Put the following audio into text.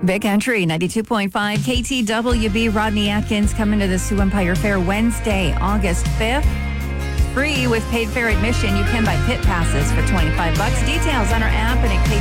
Big Country 92.5 KTWB. Rodney Atkins coming to the Sioux Empire Fair Wednesday, August 5th. Free with paid fair admission. You can buy pit passes for $25. Details on our app and at